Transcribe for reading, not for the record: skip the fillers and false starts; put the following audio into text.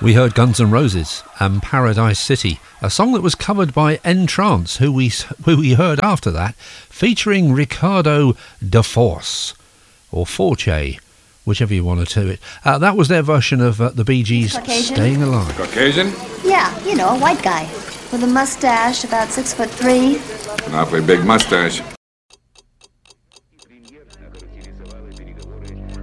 We heard Guns N' Roses and Paradise City, a song that was covered by N-Trance, who we heard after that, featuring Ricardo da Force, or Forche, whichever you want to do it. That was their version of the Bee Gees' Staying Alive. Caucasian? Yeah, you know, a white guy with a mustache, about 6'3". An awfully big mustache.